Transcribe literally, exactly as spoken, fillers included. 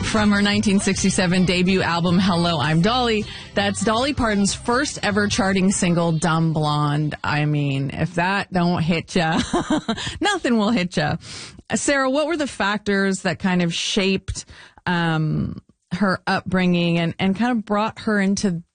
from her nineteen sixty-seven debut album, Hello, I'm Dolly. That's Dolly Parton's first ever charting single, Dumb Blonde. I mean, if that don't hit ya, nothing will hit ya. Sarah, what were the factors that kind of shaped um, her upbringing and, and kind of brought her into